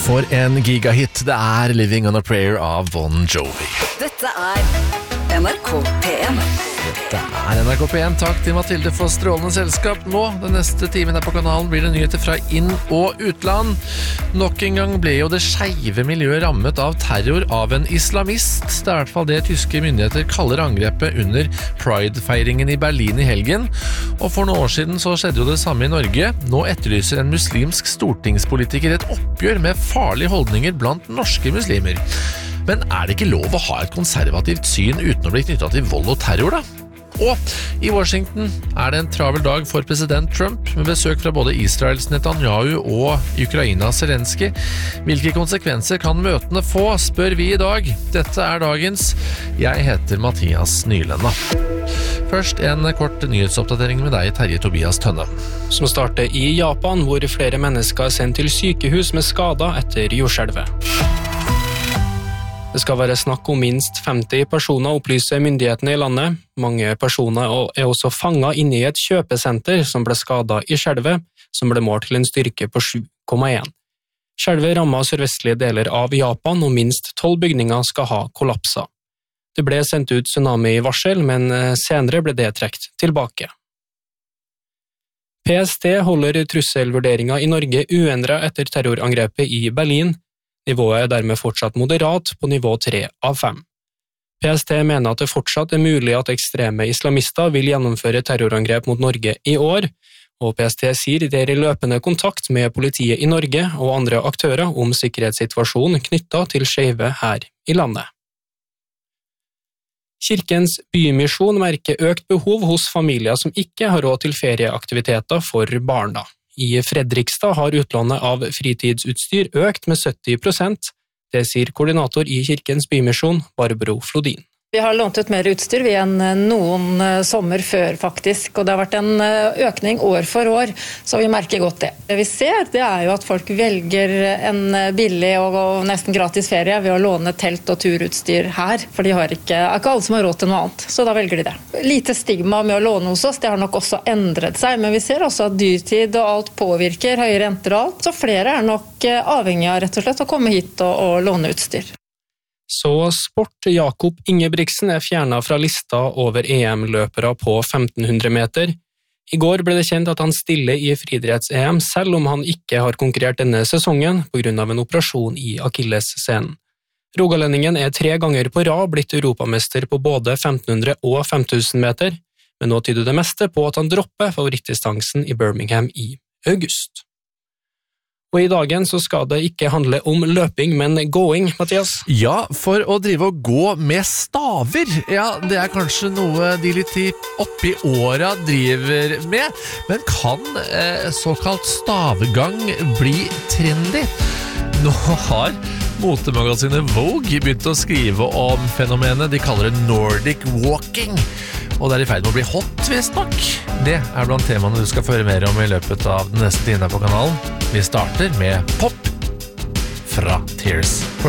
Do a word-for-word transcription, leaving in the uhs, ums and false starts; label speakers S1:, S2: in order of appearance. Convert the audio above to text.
S1: For en gigahit, det er Living on a Prayer av Bon Jovi.
S2: Dette er N R K P en.
S1: Det er N R K P en. Takk til Mathilde for strålende selskap. Nå, den neste timen her på kanalen, blir det nyheter fra inn- og utland. Nok en gang ble jo det skeive miljøet rammet av terror av en islamist. Det er i hvert fall det tyske myndigheter kaller angrepet under Pride-feiringen i Berlin i helgen. Og for noen år siden så skjedde jo det samme i Norge. Nå etterlyser en muslimsk stortingspolitiker et oppgjør med farlige holdninger blant norske muslimer. Men er det ikke lov å ha et konservativt syn uten å bli knyttet til vold og terror da? Og i Washington er det en travel dag for president Trump med besøk fra både Israels Netanyahu og Ukrainas Zelensky. Hvilke konsekvenser kan møtene få, spør vi i dag. Dette er dagens. Jeg heter Mathias Nylenda. Først en kort nyhetsoppdatering med deg, Terje Tobias Tønne.
S3: Som starter i Japan, hvor flere mennesker er sendt til sykehus med skader etter jordskjelvet. Det skal være snakk om minst femti personer, opplyser myndighetene i landet. Mange personer er også fanget inne i et kjøpesenter som ble skadet i skjelvet, som ble målt til en styrke på sju komma en. Skjelvet rammet sørvestlige deler av Japan, og minst tolv bygninger skal ha kollapset. Det ble sendt ut tsunami-varsel, men senere ble det trukket tilbake. P S T holder trusselvurderingen i Norge uendret etter terrorangrepet i Berlin. Nivået er dermed fortsatt moderat på nivå tre av fem. P S T mener at det fortsatt er mulig at ekstreme islamister vil gjennomføre terrorangrep mot Norge i år, og P S T sier de er i løpende kontakt med politiet i Norge og andre aktører om sikkerhetssituasjonen knyttet til skeive her i landet. Kirkens Bymisjon merker økt behov hos familier som ikke har råd til ferieaktiviteter for barna. I Fredrikstad har utlånet av fritidsutstyr økt med sytti prosent. Det sier koordinator i Kirkens Bymisjon, Barbro Flodin.
S4: Vi har lånt ut mer utstyr vi enn noen sommer før faktisk, og det har vært en økning år for år, så vi merker godt det. Det vi ser, det er jo at folk velger en billig og nesten gratis ferie ved å låne telt og turutstyr her, for de har ikke, er ikke alle som har råd til noe annet, så da velger de det. Lite stigma med å låne hos oss, det har nok også endret seg, men vi ser også at dyrtid og alt påvirker, høye renter og alt, så flere er nok avhengig av rett og slett å komme hit og, og låne utstyr.
S3: Så sport. Jakob Ingebrigtsen er fjernet fra lista over E M-løpere på femten hundre meter. I går ble det kjent at han stiller i friidretts-E M selv om han ikke har konkurrert denne sesongen på grunn av en operasjon i akillessenen. Rogalendingen er tre ganger på rad blitt europamester på både femten hundre og fem tusen meter, men nå tyder det meste på at han dropper favorittdistansen i Birmingham i august. Og i dagen så skal det ikke handle om løping, men gåing, Mathias.
S1: Ja, for å drive og gå med staver, ja, det er kanskje noe de litt oppi åra driver med, men kan eh, såkalt stavgang bli trendy? Nå har motemagasinet Vogue begynt å skrive om fenomenet de kaller det Nordic Walking, og det er i ferd med å bli hot, visst nok. Det er blant temaene du skal få høre mer om i løpet av den neste tiden på kanalen. Vi starter med pop fra Tears for